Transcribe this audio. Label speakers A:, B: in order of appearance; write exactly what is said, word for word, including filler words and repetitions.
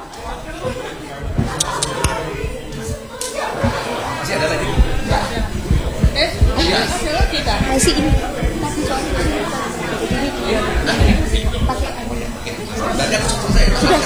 A: Masih ada lagi? Eh, iya. Masih lagi kan? Masih ini.